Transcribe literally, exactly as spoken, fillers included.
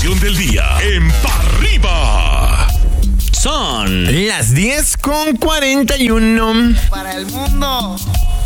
información del día en Pa' Arriba. Son las diez con cuarenta y uno. Para el mundo.